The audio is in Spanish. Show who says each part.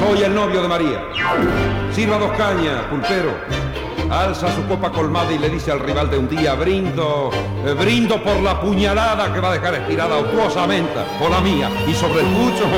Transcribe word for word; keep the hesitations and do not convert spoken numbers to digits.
Speaker 1: soy el novio de María. Sirva dos cañas, pulpero. Alza su copa colmada y le dice al rival de un día, brindo, eh, brindo por la puñalada que va a dejar estirada octuosamente, por la mía, y sobre el pucho,